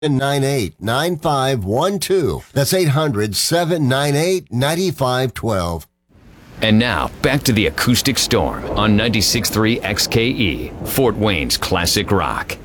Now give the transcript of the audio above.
9512. That's 800-798-9512. And now, back to the Acoustic Storm on 96.3 XKE, Fort Wayne's Classic Rock.